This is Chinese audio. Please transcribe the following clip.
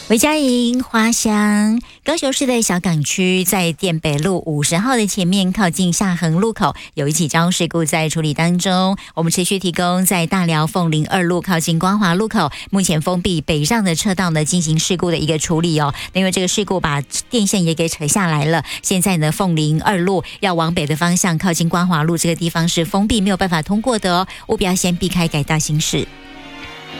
维嘉营花香，高雄市的小港区在店北路50号的前面，靠近下横路口有一起交通事故在处理当中。我们持续提供在大寮凤林2路靠近光华路口，目前封闭北上的车道呢进行事故的一个处理哦。因为这个事故把电线也给扯下来了，现在呢凤林2路要往北的方向靠近光华路这个地方是封闭，没有办法通过的哦，务必要先避开改道行驶。